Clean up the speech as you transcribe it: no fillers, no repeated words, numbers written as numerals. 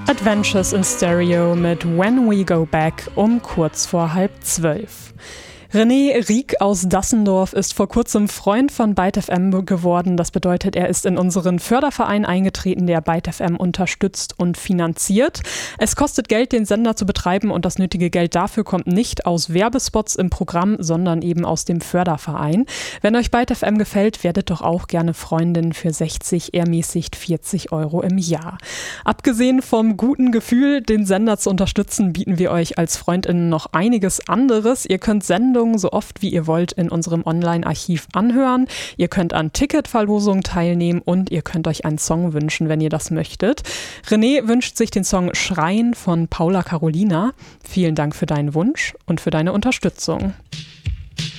Adventures in Stereo mit When We Go Back um kurz vor 11:30. René Rieck aus Dassendorf ist vor kurzem Freund von Byte FM geworden. Das bedeutet, er ist in unseren Förderverein eingetreten, der Byte FM unterstützt und finanziert. Es kostet Geld, den Sender zu betreiben, und das nötige Geld dafür kommt nicht aus Werbespots im Programm, sondern eben aus dem Förderverein. Wenn euch Byte FM gefällt, werdet doch auch gerne Freundin für 60, ermäßigt 40 € im Jahr. Abgesehen vom guten Gefühl, den Sender zu unterstützen, bieten wir euch als FreundInnen noch einiges anderes. Ihr könnt Sendungen so oft wie ihr wollt in unserem Online-Archiv anhören. Ihr könnt an Ticketverlosungen teilnehmen und ihr könnt euch einen Song wünschen, wenn ihr das möchtet. René wünscht sich den Song Schreien von Paula Carolina. Vielen Dank für deinen Wunsch und für deine Unterstützung.